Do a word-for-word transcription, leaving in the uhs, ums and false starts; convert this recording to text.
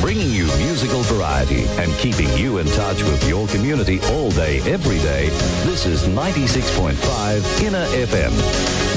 bringing you musical variety and keeping you in touch with your community all day, every day. This is ninety-six point five Inner F M.